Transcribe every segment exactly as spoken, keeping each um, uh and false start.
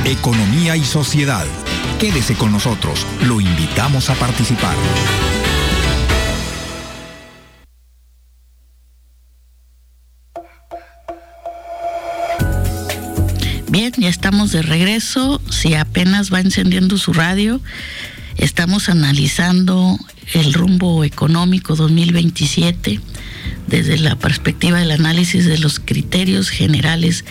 Economía y sociedad. Quédese con nosotros, lo invitamos a participar. Bien, ya estamos de regreso. Si apenas va encendiendo su radio, estamos analizando el rumbo económico dos mil veintisiete desde la perspectiva del análisis de los criterios generales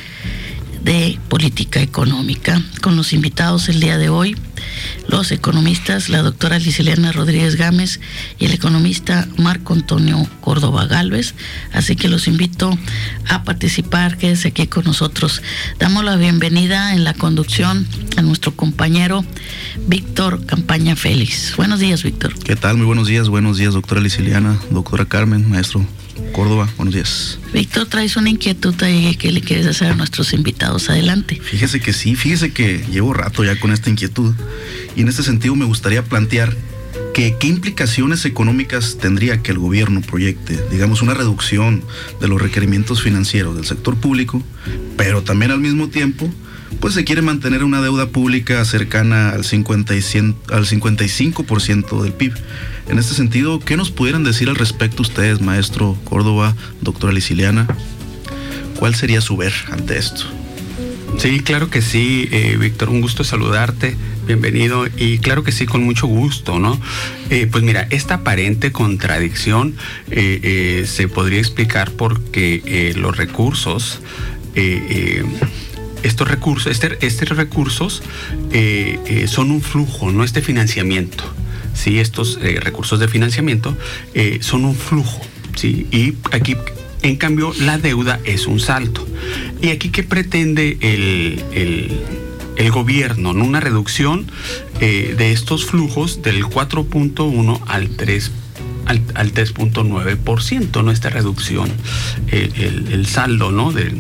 de política económica. Con los invitados el día de hoy, los economistas, la doctora Lisiliana Rodríguez Gámez y el economista Marco Antonio Córdoba Gálvez. Así que los invito a participar, quédense aquí con nosotros. Damos la bienvenida en la conducción a nuestro compañero Víctor Campaña Félix. Buenos días, Víctor. ¿Qué tal? Muy buenos días, buenos días, doctora Lisiliana, doctora Carmen, maestro Córdoba, buenos días. Víctor, traes una inquietud ahí que le quieres hacer a nuestros invitados. Adelante. Fíjese que sí, fíjese que llevo rato ya con esta inquietud y en este sentido me gustaría plantear que qué implicaciones económicas tendría que el gobierno proyecte, digamos, una reducción de los requerimientos financieros del sector público, pero también al mismo tiempo pues se quiere mantener una deuda pública cercana al cincuenta y cinco por ciento del P I B. En este sentido, ¿qué nos pudieran decir al respecto ustedes, maestro Córdoba, doctora Lisiliana? ¿Cuál sería su ver ante esto? Sí, claro que sí, eh, Víctor, un gusto saludarte, bienvenido, y claro que sí, con mucho gusto, ¿no? Eh, pues mira, esta aparente contradicción eh, eh, se podría explicar porque eh, los recursos, eh, eh, estos recursos, este, estos recursos eh, eh, son un flujo, no este financiamiento. Sí, estos eh, recursos de financiamiento eh, son un flujo, ¿sí? Y aquí, en cambio, la deuda es un saldo. Y aquí, ¿qué pretende el, el, el gobierno? ¿No? Una reducción eh, de estos flujos del cuatro punto uno al tres al, al tres punto nueve por ciento, ¿no? Esta reducción, el, el, el saldo, ¿no? De, de,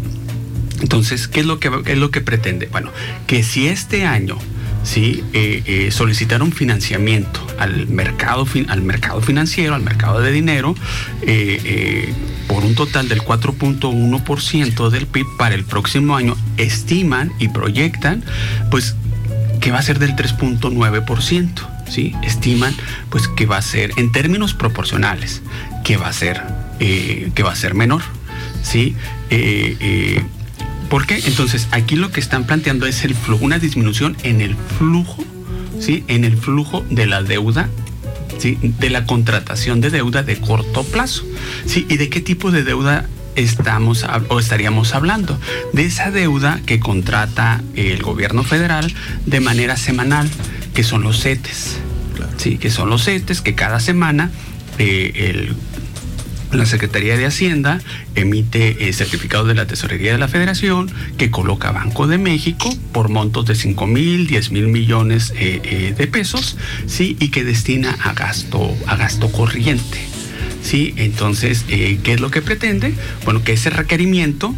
entonces, ¿qué es lo que, qué es lo que pretende? Bueno, que si este año ¿sí? eh, eh, solicitaron financiamiento al mercado, fin, al mercado financiero, al mercado de dinero, eh, eh, por un total del cuatro punto uno por ciento del P I B para el próximo año, estiman y proyectan pues que va a ser del tres punto nueve por ciento, ¿sí? Estiman pues que va a ser, en términos proporcionales, que va a ser, eh, que va a ser menor, ¿sí? Eh, eh, ¿Por qué? Entonces, aquí lo que están planteando es el flujo, una disminución en el flujo, ¿sí? En el flujo de la deuda, ¿sí? De la contratación de deuda de corto plazo, ¿sí? ¿Y de qué tipo de deuda estamos o estaríamos hablando? De esa deuda que contrata el gobierno federal de manera semanal, que son los CETES, ¿sí? Que son los CETES que cada semana eh, el la Secretaría de Hacienda emite eh, certificados de la Tesorería de la Federación que coloca Banco de México por montos de cinco mil, diez mil millones eh, eh, de pesos, ¿sí? Y que destina a gasto, a gasto corriente, ¿sí? Entonces, eh, ¿qué es lo que pretende? Bueno, que ese requerimiento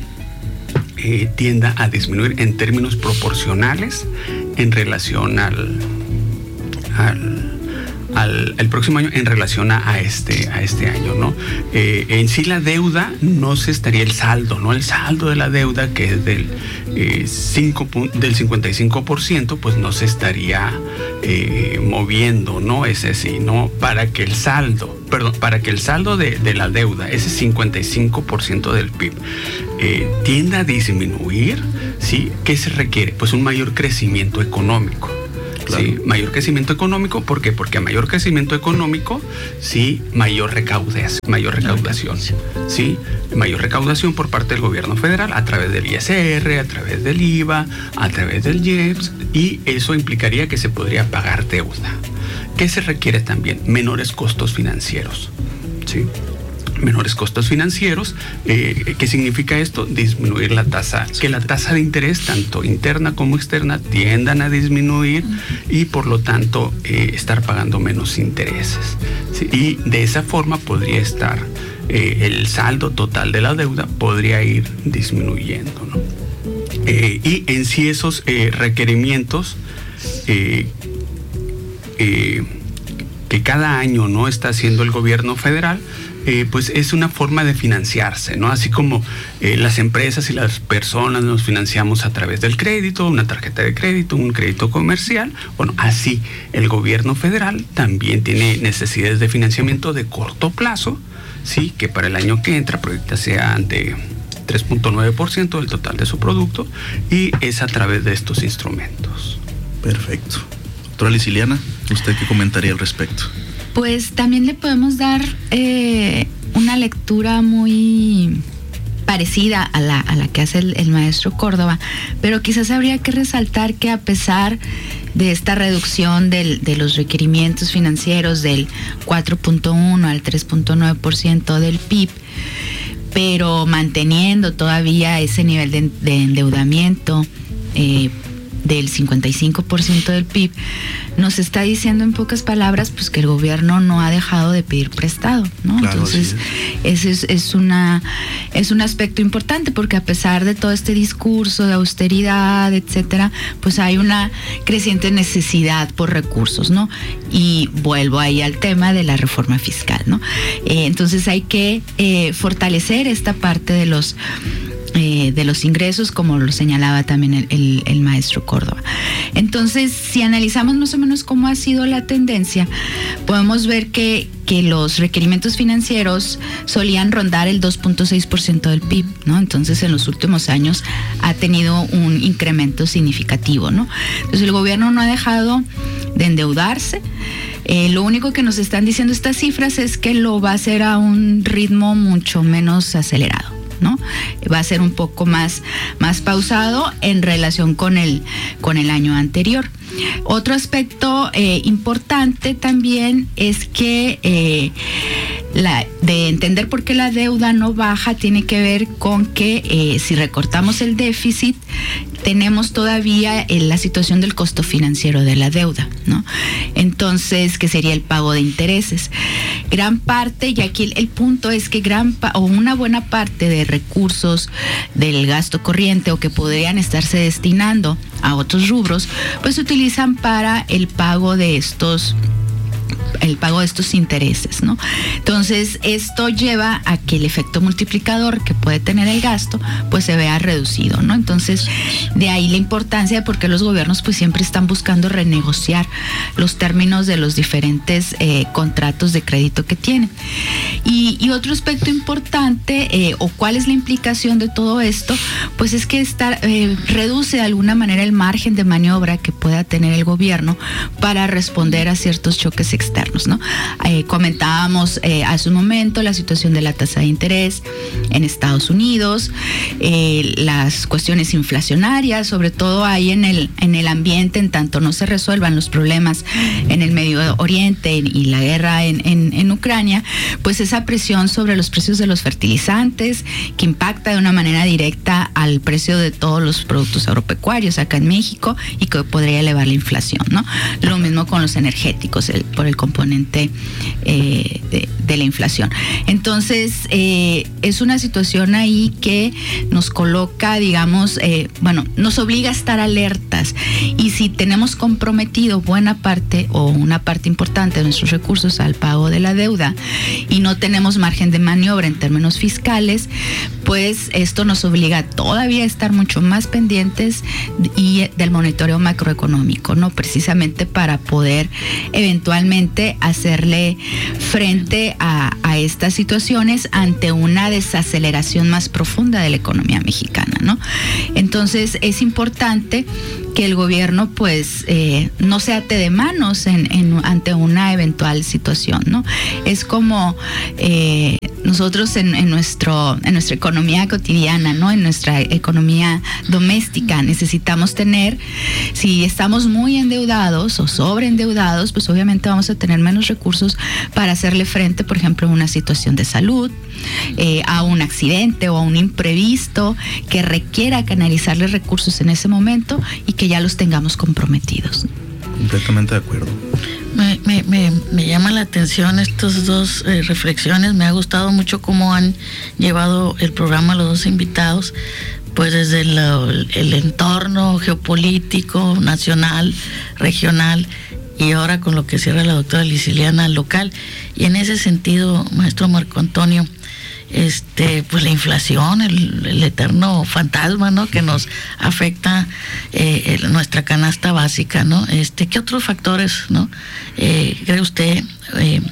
eh, tienda a disminuir en términos proporcionales en relación al... al Al, el próximo año en relación a, a este a este año, ¿no? Eh, en sí la deuda no se estaría el saldo, ¿no? El saldo de la deuda, que es del eh, cinco, del cincuenta y cinco por ciento, pues no se estaría eh, moviendo, ¿no? Ese sí, ¿no? Para que el saldo, perdón, para que el saldo de, de la deuda, ese cincuenta y cinco por ciento del P I B, eh, tienda a disminuir, ¿sí? ¿Qué se requiere? Pues un mayor crecimiento económico. Claro. Sí, mayor crecimiento económico, ¿por qué? Porque a mayor crecimiento económico, sí, mayor recaudación, mayor recaudación, sí, mayor recaudación por parte del gobierno federal a través del I S R, a través del I V A, a través del I E P S, y eso implicaría que se podría pagar deuda. ¿Qué se requiere también? Menores costos financieros, sí. Menores costos financieros. Eh, ¿Qué significa esto? Disminuir la tasa, que la tasa de interés, tanto interna como externa, tiendan a disminuir y por lo tanto eh, estar pagando menos intereses, ¿sí? Y de esa forma podría estar eh, el saldo total de la deuda podría ir disminuyendo, ¿no? Eh, y en sí esos eh, requerimientos eh, eh, que cada año no está haciendo el gobierno federal, eh, pues es una forma de financiarse, ¿no? Así como eh, las empresas y las personas nos financiamos a través del crédito, una tarjeta de crédito, un crédito comercial, bueno, así el gobierno federal también tiene necesidades de financiamiento de corto plazo, sí, que para el año que entra proyecta sea de tres punto nueve por ciento del total de su producto, y es a través de estos instrumentos. Perfecto. Doctora Liciliana, ¿usted qué comentaría al respecto? Pues también le podemos dar eh, una lectura muy parecida a la, a la que hace el, el maestro Córdoba, pero quizás habría que resaltar que a pesar de esta reducción del, de los requerimientos financieros del cuatro punto uno al tres punto nueve por ciento del P I B, pero manteniendo todavía ese nivel de, de endeudamiento eh, del cincuenta y cinco por ciento del P I B, nos está diciendo en pocas palabras pues que el gobierno no ha dejado de pedir prestado, ¿no? Claro, entonces ese es, es una es un aspecto importante, porque a pesar de todo este discurso de austeridad, etcétera, pues hay una creciente necesidad por recursos, ¿no? Y vuelvo ahí al tema de la reforma fiscal, ¿no? Eh, entonces hay que eh, fortalecer esta parte de los Eh, de los ingresos, como lo señalaba también el, el, el maestro Córdoba. Entonces, si analizamos más o menos cómo ha sido la tendencia, podemos ver que, que los requerimientos financieros solían rondar el dos punto seis por ciento del P I B, ¿no? Entonces, en los últimos años ha tenido un incremento significativo, ¿no? Entonces, el gobierno no ha dejado de endeudarse. Eh, lo único que nos están diciendo estas cifras es que lo va a hacer a un ritmo mucho menos acelerado, ¿no? Va a ser un poco más, más pausado en relación con el, con el año anterior. Otro aspecto eh, importante también es que eh, la, de entender por qué la deuda no baja tiene que ver con que eh, si recortamos el déficit, tenemos todavía eh, la situación del costo financiero de la deuda, ¿no? Entonces, que sería el pago de intereses. Gran parte, y aquí el, el punto es que gran pa- o una buena parte de recursos del gasto corriente o que podrían estarse destinando a otros rubros, pues se utilizan para el pago de estos el pago de estos intereses, ¿no? Entonces, esto lleva a que el efecto multiplicador que puede tener el gasto, pues se vea reducido, ¿no? Entonces, de ahí la importancia de por qué los gobiernos pues siempre están buscando renegociar los términos de los diferentes eh, contratos de crédito que tienen. Y, y otro aspecto importante, eh, o cuál es la implicación de todo esto, pues es que esta, eh, reduce de alguna manera el margen de maniobra que pueda tener el gobierno para responder a ciertos choques externos, ¿no? Eh, comentábamos eh, hace un momento la situación de la tasa de interés en Estados Unidos, eh, las cuestiones inflacionarias, sobre todo ahí en el, en el ambiente, en tanto no se resuelvan los problemas en el Medio Oriente y la guerra en, en, en Ucrania, pues esa presión sobre los precios de los fertilizantes que impacta de una manera directa al precio de todos los productos agropecuarios acá en México y que podría elevar la inflación, ¿no? Lo mismo con los energéticos, el, por el componente eh, de, de la inflación. Entonces, eh, es una situación ahí que nos coloca, digamos, eh, bueno, nos obliga a estar alertas, y si tenemos comprometido buena parte o una parte importante de nuestros recursos al pago de la deuda y no tenemos margen de maniobra en términos fiscales, pues esto nos obliga todavía a estar mucho más pendientes y del monitoreo macroeconómico, ¿no? Precisamente para poder eventualmente hacerle frente a, a estas situaciones ante una desaceleración más profunda de la economía mexicana, ¿no? Entonces es importante que el gobierno pues eh, no se ate de manos en, en, ante una eventual situación, ¿no? Es como eh, nosotros en, en, nuestro, en nuestra economía cotidiana, ¿no? En nuestra economía doméstica necesitamos tener, si estamos muy endeudados o sobreendeudados, pues obviamente vamos a tener menos recursos para hacerle frente, por ejemplo, a una situación de salud, eh, a un accidente o a un imprevisto que requiera canalizarle recursos en ese momento y que ya los tengamos comprometidos. Completamente de acuerdo. Me, me, me, me llama la atención estas dos eh, reflexiones. Me ha gustado mucho cómo han llevado el programa los dos invitados, pues desde el, el entorno geopolítico, nacional, regional, y ahora con lo que cierra la doctora Liciliana local. Y en ese sentido, maestro Marco Antonio, este pues la inflación, el, el eterno fantasma, ¿no?, que nos afecta eh, el, nuestra canasta básica, ¿no? Este, ¿qué otros factores, ¿no?, eh, cree usted eh,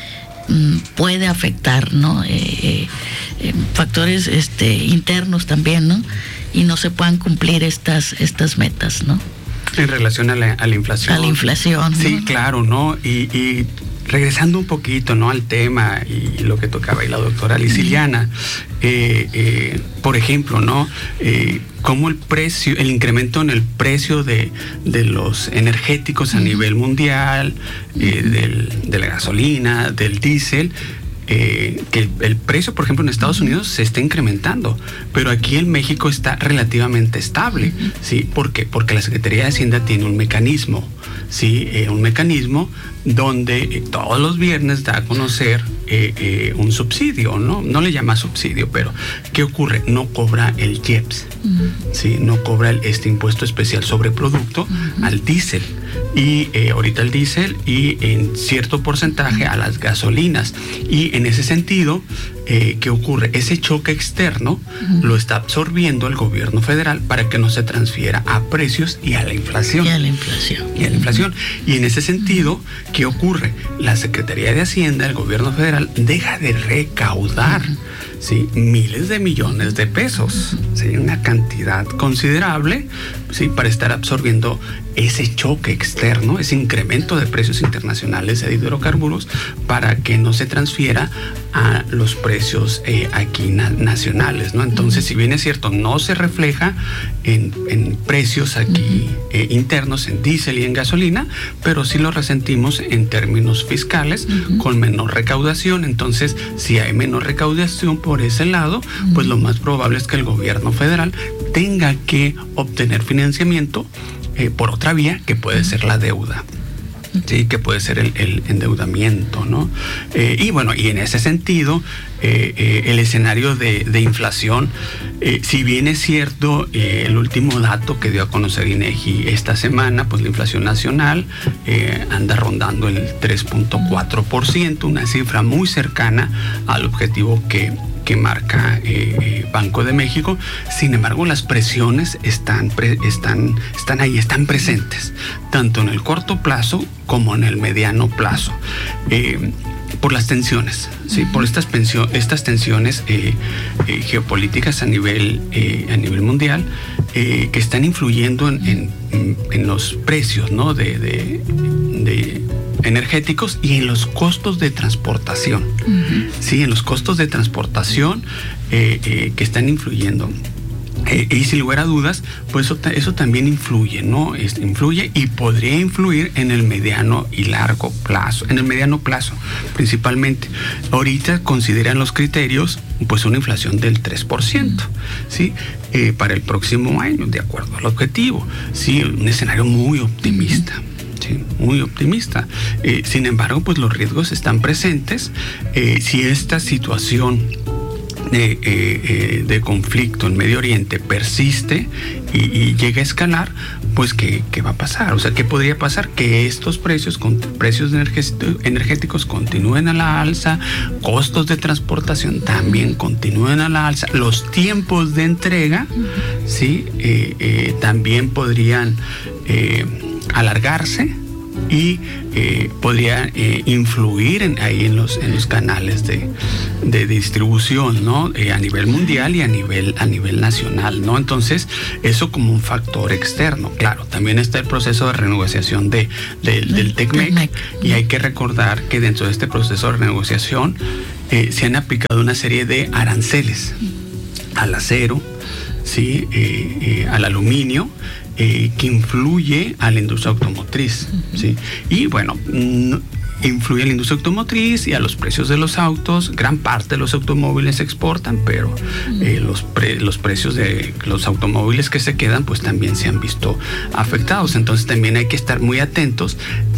puede afectar, ¿no? Eh, eh, factores este internos también, ¿no?, y no se puedan cumplir estas estas metas, ¿no? En relación a la, a la inflación. A la inflación, ¿no? Sí, claro, ¿no? Y, y regresando un poquito, ¿no?, al tema y lo que tocaba ahí la doctora Liciliana, eh, eh, por ejemplo, ¿no?, eh, cómo el precio, el incremento en el precio de, de los energéticos a nivel mundial, eh, del, de la gasolina, del diésel, Eh, que el, el precio, por ejemplo, en Estados Unidos se está incrementando, pero aquí en México está relativamente estable, ¿sí? ¿Por qué? Porque la Secretaría de Hacienda tiene un mecanismo, ¿sí? Eh, un mecanismo donde eh, todos los viernes da a conocer eh, eh, un subsidio, ¿no? No le llama subsidio, pero ¿qué ocurre? No cobra el I E P S, uh-huh. ¿sí? No cobra el, este impuesto especial sobre producto uh-huh. al diésel. Y eh, ahorita el diésel y en cierto porcentaje a las gasolinas. Y en ese sentido, eh, ¿qué ocurre? Ese choque externo uh-huh. lo está absorbiendo el gobierno federal para que no se transfiera a precios y a la inflación. Y a la inflación. Y a la inflación. Y en ese sentido, ¿qué ocurre? La Secretaría de Hacienda, el gobierno federal, deja de recaudar uh-huh. ¿sí? miles de millones de pesos, ¿sí? Una cantidad considerable, ¿sí? Para estar absorbiendo ese choque externo, ese incremento de precios internacionales de hidrocarburos para que no se transfiera a los precios eh, aquí na- nacionales, ¿no? Entonces, si bien es cierto, no se refleja en, en precios aquí eh, internos, en diésel y en gasolina, pero sí lo resentimos en términos fiscales uh-huh. con menor recaudación. Entonces, si hay menor recaudación por ese lado, uh-huh. pues lo más probable es que el gobierno federal tenga que obtener financiamiento Eh, por otra vía, que puede ser la deuda, sí, que puede ser el, el endeudamiento, ¿no? Eh, y bueno, y en ese sentido, eh, eh, el escenario de, de inflación, eh, si bien es cierto, eh, el último dato que dio a conocer INEGI esta semana, pues la inflación nacional eh, anda rondando el tres punto cuatro por ciento, una cifra muy cercana al objetivo que que marca eh, Banco de México. Sin embargo, las presiones están, pre, están, están ahí, están presentes, tanto en el corto plazo como en el mediano plazo, eh, por las tensiones, ¿sí? Por estas, pensio, estas tensiones eh, eh, geopolíticas a nivel, eh, a nivel mundial, eh, que están influyendo en, en, en los precios, ¿no?, de, de, de energéticos y en los costos de transportación, uh-huh. sí, en los costos de transportación eh, eh, que están influyendo. Eh, y sin lugar a dudas, pues eso, eso también influye, ¿no? Este, influye y podría influir en el mediano y largo plazo, en el mediano plazo principalmente. Ahorita consideran los criterios, pues una inflación del tres por ciento, ¿sí? Eh, para el próximo año, de acuerdo al objetivo, ¿sí? Un escenario muy optimista. Sí, muy optimista. Eh, sin embargo, pues los riesgos están presentes. Eh, si esta situación de, eh, eh, de conflicto en Medio Oriente persiste y, y llega a escalar, pues ¿qué, qué va a pasar? O sea, ¿qué podría pasar? Que estos precios, con, precios energéticos continúen a la alza, costos de transportación también continúen a la alza, los tiempos de entrega, ¿sí? eh, eh, también podrían Eh, alargarse y eh, podría eh, influir en, ahí en los, en los canales de, de distribución, ¿no? Eh, a nivel mundial y a nivel, a nivel nacional, ¿no? Entonces, eso como un factor externo. Claro, también está el proceso de renegociación de, de, del TECMEC, y hay que recordar que dentro de este proceso de renegociación eh, se han aplicado una serie de aranceles al acero, ¿sí? eh, eh, al aluminio, Eh, que influye a la industria automotriz, uh-huh. ¿sí? Y bueno, no, influye a la industria automotriz y a los precios de los autos. Gran parte de los automóviles se exportan, pero uh-huh. eh, los, pre, los precios de los automóviles que se quedan, pues también se han visto afectados. Entonces también hay que estar muy atentos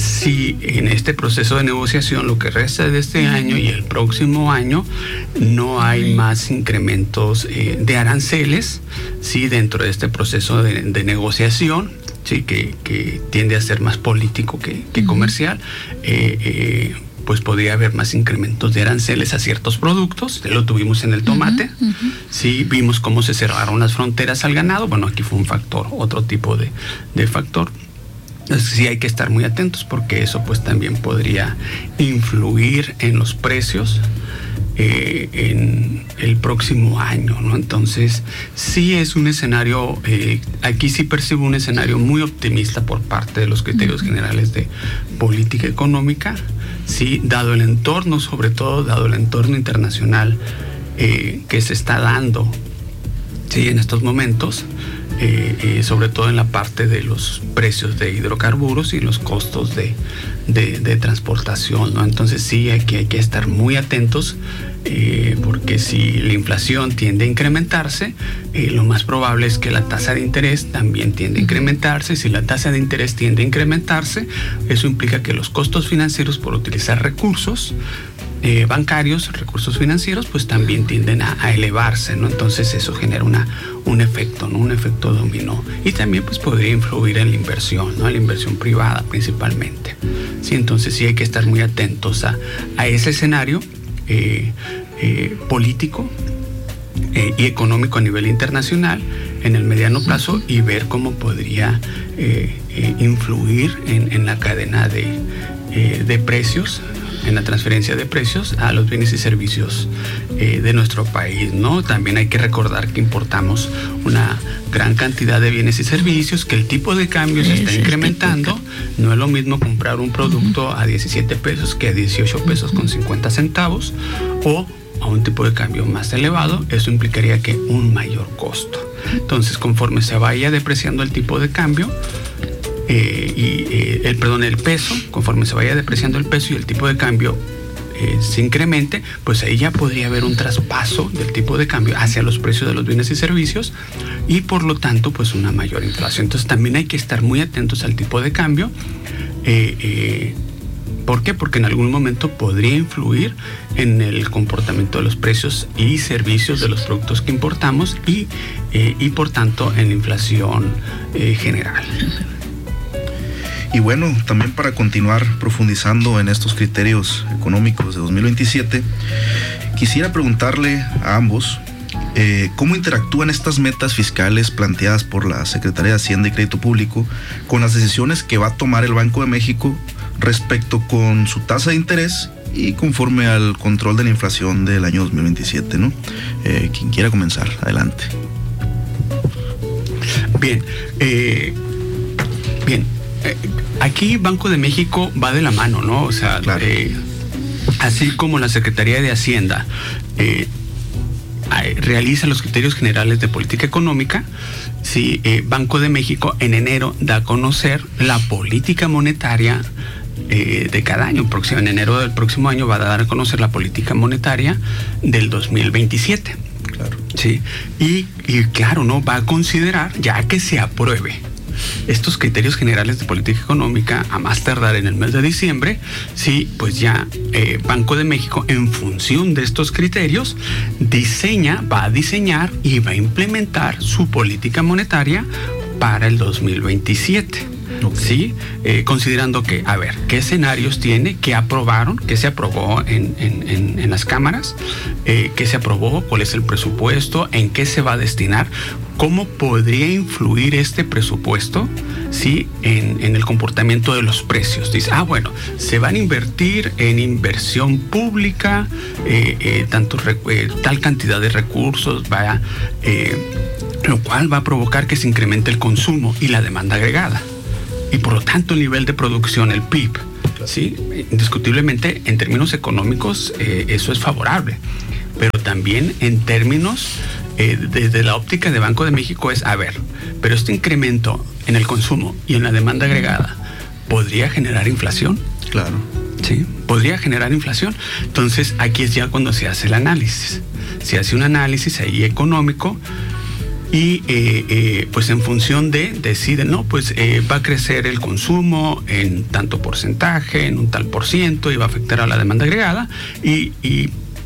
si en este proceso de negociación, lo que resta de este uh-huh. año y el próximo año, no hay uh-huh. más incrementos eh, de aranceles, sí, dentro de este proceso de, de negociación. sí, que, que tiende a ser más político que, que uh-huh. comercial, eh, eh, pues podría haber más incrementos de aranceles a ciertos productos. Lo tuvimos en el tomate. Uh-huh, uh-huh. Sí, vimos cómo se cerraron las fronteras al ganado. Bueno, aquí fue un factor, otro tipo de, de factor. Entonces sí hay que estar muy atentos porque eso pues también podría influir en los precios eh, en el próximo año, ¿no? Entonces sí es un escenario, eh, aquí sí percibo un escenario muy optimista por parte de los criterios uh-huh. generales de política económica. Sí, dado el entorno, sobre todo dado el entorno internacional eh, que se está dando, sí, en estos momentos, eh, eh, sobre todo en la parte de los precios de hidrocarburos y los costos de, de, de transportación, ¿no? Entonces sí, aquí hay que estar muy atentos eh, porque si la inflación tiende a incrementarse, eh, lo más probable es que la tasa de interés también tiende a incrementarse. Si la tasa de interés tiende a incrementarse, eso implica que los costos financieros por utilizar recursos Eh, bancarios, recursos financieros, pues también tienden a, a elevarse, ¿no? Entonces eso genera una, un efecto, ¿no? Un efecto dominó. Y también pues podría influir en la inversión, ¿no? En la inversión privada principalmente. Sí, entonces sí hay que estar muy atentos a, a ese escenario eh, eh, político eh, y económico a nivel internacional en el mediano plazo y ver cómo podría eh, eh, influir en, en la cadena de, eh, de precios, en la transferencia de precios a los bienes y servicios eh, de nuestro país, ¿no? También hay que recordar que importamos una gran cantidad de bienes y servicios, que el tipo de cambio se está incrementando. No es lo mismo comprar un producto uh-huh. a diecisiete pesos que a dieciocho pesos con cincuenta centavos o a un tipo de cambio más elevado. Eso implicaría que un mayor costo. Entonces, conforme se vaya depreciando el tipo de cambio, Eh, y eh, el perdón el peso, conforme se vaya depreciando el peso y el tipo de cambio eh, se incremente, pues ahí ya podría haber un traspaso del tipo de cambio hacia los precios de los bienes y servicios y por lo tanto pues una mayor inflación. Entonces también hay que estar muy atentos al tipo de cambio. Eh, eh, ¿Por qué? Porque en algún momento podría influir en el comportamiento de los precios y servicios de los productos que importamos y, eh, y por tanto en la inflación eh, general. Y bueno, también para continuar profundizando en estos criterios económicos de dos mil veintisiete, quisiera preguntarle a ambos eh, cómo interactúan estas metas fiscales planteadas por la Secretaría de Hacienda y Crédito Público con las decisiones que va a tomar el Banco de México respecto con su tasa de interés y conforme al control de la inflación del año dos mil veintisiete, ¿no? Eh, quien quiera comenzar, adelante. Bien, eh, bien. Eh, aquí Banco de México va de la mano, ¿no? O sea, claro. eh, así como la Secretaría de Hacienda eh, realiza los criterios generales de política económica, sí, eh, Banco de México en enero da a conocer la política monetaria eh, de cada año. En enero del próximo año va a dar a conocer la política monetaria del dos mil veintisiete. Claro. Sí, y, y claro, ¿no? Va a considerar, ya que se apruebe estos criterios generales de política económica a más tardar en el mes de diciembre, sí, pues ya eh, Banco de México, en función de estos criterios, diseña, va a diseñar y va a implementar su política monetaria para el dos mil veintisiete. Okay. Sí, eh, considerando que, a ver, qué escenarios tiene, qué aprobaron, qué se aprobó en, en, en, en las cámaras, eh, qué se aprobó, cuál es el presupuesto, en qué se va a destinar, cómo podría influir este presupuesto, sí, en, en el comportamiento de los precios. Dice, ah, bueno, se van a invertir en inversión pública, eh, eh, tanto, eh, tal cantidad de recursos, va a, eh, lo cual va a provocar que se incremente el consumo y la demanda agregada. Y por lo tanto el nivel de producción, el P I B, ¿sí? Indiscutiblemente en términos económicos eh, eso es favorable, pero también en términos eh, desde la óptica de Banco de México es, a ver, pero este incremento en el consumo y en la demanda agregada ¿podría generar inflación? Claro. Sí, podría generar inflación. Entonces aquí es ya cuando se hace el análisis. Se hace un análisis ahí económico y eh, eh, pues en función de deciden, no, pues eh, va a crecer el consumo en tanto porcentaje, en un tal por ciento y va a afectar a la demanda agregada y, y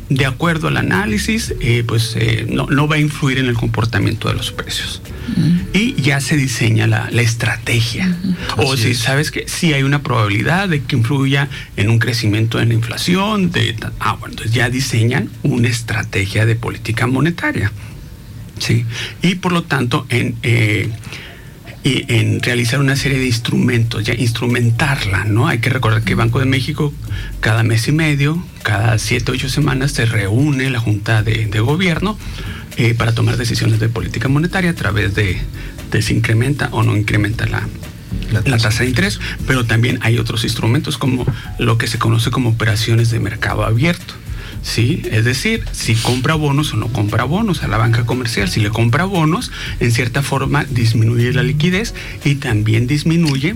de acuerdo al análisis, eh, pues eh, no, no va a influir en el comportamiento de los precios. Uh-huh. Y ya se diseña la, la estrategia. Uh-huh. O Así si es. sabes que sí hay una probabilidad de que influya en un crecimiento en la inflación, de, ah, bueno, entonces ya diseñan una estrategia de política monetaria. Sí. Y por lo tanto, en... Eh, y en realizar una serie de instrumentos, ya instrumentarla, ¿no? Hay que recordar que Banco de México cada mes y medio, cada siete, ocho semanas se reúne la Junta de, de Gobierno eh, para tomar decisiones de política monetaria a través de, de si incrementa o no incrementa la, la, tasa. la tasa de interés, pero también hay otros instrumentos como lo que se conoce como operaciones de mercado abierto. Sí, es decir, si compra bonos o no compra bonos a la banca comercial. Si le compra bonos, en cierta forma disminuye la liquidez y también disminuye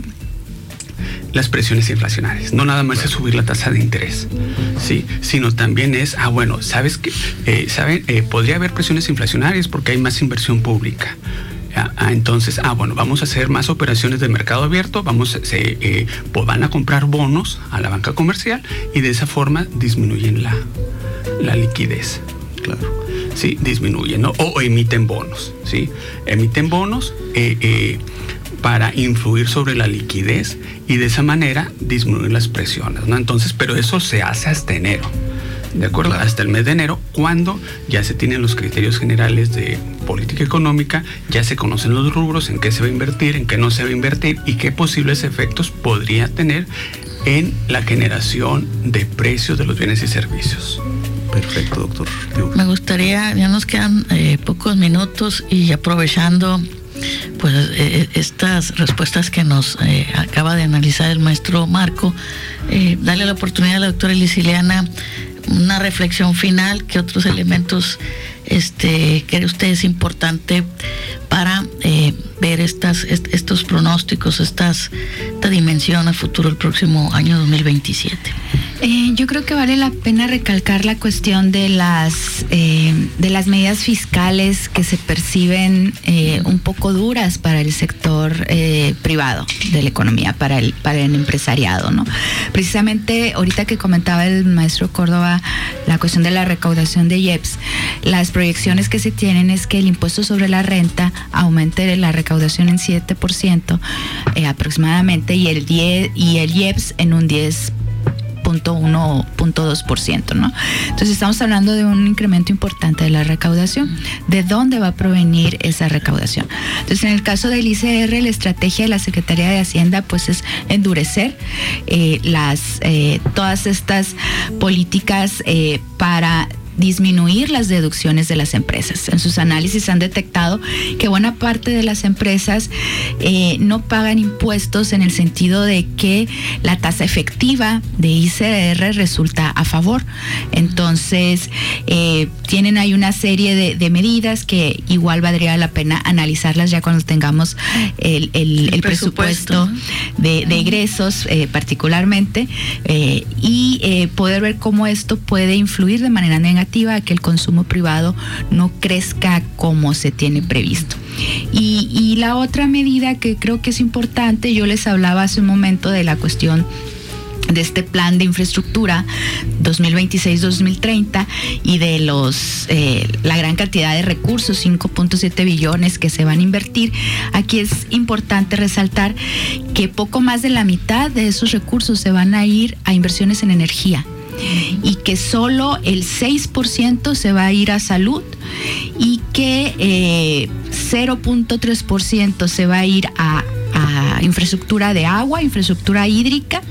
las presiones inflacionarias. No nada más es subir la tasa de interés, sí, sino también es, ah, bueno, sabes que, eh, saben, eh, podría haber presiones inflacionarias porque hay más inversión pública. Ah, entonces, ah, bueno, vamos a hacer más operaciones de mercado abierto, vamos, se, eh, pues van a comprar bonos a la banca comercial y de esa forma disminuyen la, la liquidez. Claro. Sí, disminuyen, ¿no? O, o emiten bonos, ¿sí? Emiten bonos eh, eh, para influir sobre la liquidez y de esa manera disminuir las presiones, ¿no? Entonces, pero eso se hace hasta enero. ¿De acuerdo? Claro. Hasta el mes de enero, cuando ya se tienen los criterios generales de política económica, ya se conocen los rubros, en qué se va a invertir, en qué no se va a invertir y qué posibles efectos podría tener en la generación de precios de los bienes y servicios. Perfecto, doctor. Me gustaría, ya nos quedan eh, pocos minutos y aprovechando pues eh, estas respuestas que nos eh, acaba de analizar el maestro Marco, eh, darle la oportunidad a la doctora Elisiliana una reflexión final, ¿qué otros elementos este, cree usted es importante para eh, ver estas, est- estos pronósticos, estas, esta dimensión a futuro el próximo año dos mil veintisiete? Eh, yo creo que vale la pena recalcar la cuestión de las eh, de las medidas fiscales que se perciben eh, un poco duras para el sector eh, privado de la economía, para el para el empresariado, ¿no? Precisamente ahorita que comentaba el maestro Córdoba la cuestión de la recaudación de I E P S, las proyecciones que se tienen es que el impuesto sobre la renta aumente la recaudación en siete por ciento eh, aproximadamente y el diez y el I E P S en un diez punto uno punto dos por ciento, ¿no? Entonces estamos hablando de un incremento importante de la recaudación. ¿De dónde va a provenir esa recaudación? Entonces, en el caso del I C R, la estrategia de la Secretaría de Hacienda pues es endurecer eh, las eh, todas estas políticas eh, para disminuir las deducciones de las empresas. En sus análisis han detectado que buena parte de las empresas eh, no pagan impuestos en el sentido de que la tasa efectiva de I C R resulta a favor. Entonces, eh, tienen ahí una serie de, de medidas que igual valdría la pena analizarlas ya cuando tengamos el, el, el, el presupuesto, presupuesto de, de egresos eh, particularmente eh, y eh, poder ver cómo esto puede influir de manera negativa a que el consumo privado no crezca como se tiene previsto. Y, y la otra medida que creo que es importante, yo les hablaba hace un momento de la cuestión de este plan de infraestructura dos mil veintiséis a dos mil treinta y de los eh, la gran cantidad de recursos, cinco punto siete billones que se van a invertir. Aquí es importante resaltar que poco más de la mitad de esos recursos se van a ir a inversiones en energía y que solo el seis por ciento se va a ir a salud y que eh, cero punto tres por ciento se va a ir a, a infraestructura de agua, infraestructura hídrica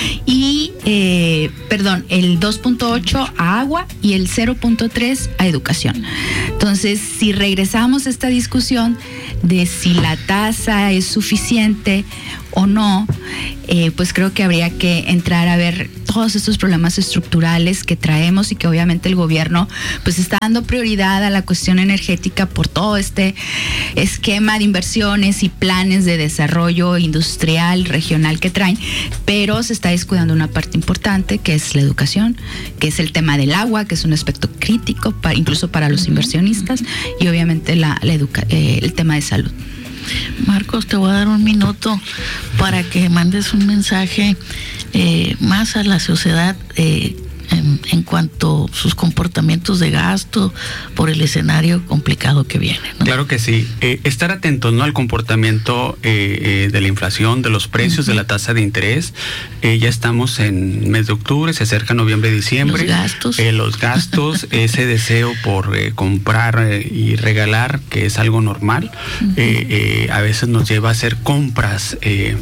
y, eh, perdón, el dos punto ocho a agua y el cero punto tres a educación. Entonces, si regresamos a esta discusión de si la tasa es suficiente o no, eh, pues creo que habría que entrar a ver todos estos problemas estructurales que traemos y que obviamente el gobierno pues está dando prioridad a la cuestión energética por todo este esquema de inversiones y planes de desarrollo industrial, regional que traen, pero se está descuidando una parte importante que es la educación, que es el tema del agua, que es un aspecto crítico para, incluso para los inversionistas y obviamente la, la educa- eh, el tema de salud. Marcos, te voy a dar un minuto para que mandes un mensaje eh, más a la sociedad, eh, en, en cuanto a sus comportamientos de gasto por el escenario complicado que viene, ¿no? Claro que sí. Eh, estar atentos, ¿no?, al comportamiento eh, eh, de la inflación, de los precios, uh-huh. de la tasa de interés. Eh, ya estamos en mes de octubre, se acerca noviembre, diciembre. Los gastos. Eh, los gastos, ese deseo por eh, comprar eh, y regalar, que es algo normal, uh-huh. eh, eh, a veces nos lleva a hacer compras eh,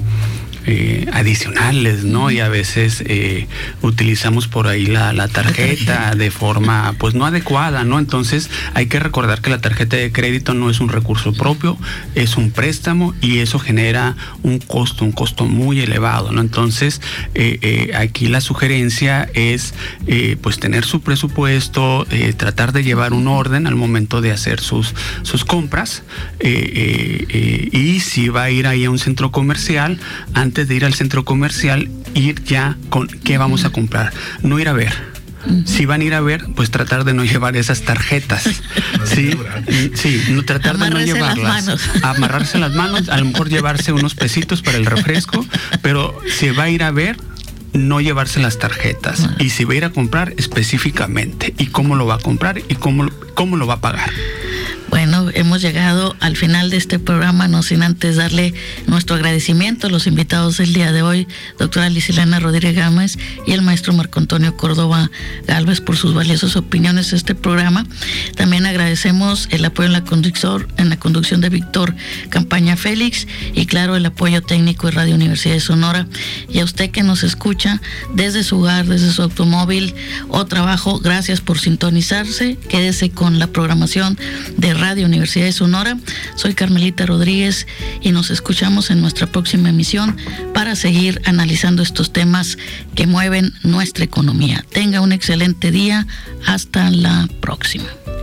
Eh, adicionales, ¿no? Y a veces eh, utilizamos por ahí la, la tarjeta de forma pues no adecuada, ¿no? Entonces hay que recordar que la tarjeta de crédito no es un recurso propio, es un préstamo y eso genera un costo, un costo muy elevado, ¿no? Entonces eh, eh, aquí la sugerencia es eh, pues tener su presupuesto, eh, tratar de llevar un orden al momento de hacer sus, sus compras eh, eh, eh, y si va a ir ahí a un centro comercial, antes de ir al centro comercial, ir ya con qué vamos a comprar, no ir a ver. Uh-huh. Si van a ir a ver, pues tratar de no llevar esas tarjetas. sí, sí, no, tratar Amarrarse de no llevarlas. Las amarrarse las manos, a lo mejor llevarse unos pesitos para el refresco, pero si va a ir a ver, no llevarse las tarjetas. Uh-huh. Y si va a ir a comprar, específicamente, y cómo lo va a comprar y cómo, cómo lo va a pagar. Bueno, hemos llegado al final de este programa, no sin antes darle nuestro agradecimiento a los invitados del día de hoy, doctora Lisilana Rodríguez Gámez y el maestro Marco Antonio Córdoba Gálvez, por sus valiosas opiniones de este programa. También agradecemos el apoyo en la conducción, en la conducción de Víctor Campaña Félix y claro, el apoyo técnico de Radio Universidad de Sonora. Y a usted que nos escucha desde su hogar, desde su automóvil o trabajo, gracias por sintonizarse. Quédese con la programación de Radio Universidad de Sonora. Soy Carmelita Rodríguez y nos escuchamos en nuestra próxima emisión para seguir analizando estos temas que mueven nuestra economía. Tenga un excelente día. Hasta la próxima.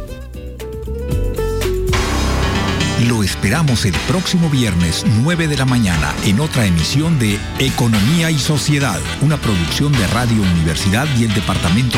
Lo esperamos el próximo viernes nueve de la mañana en otra emisión de Economía y Sociedad, una producción de Radio Universidad y el Departamento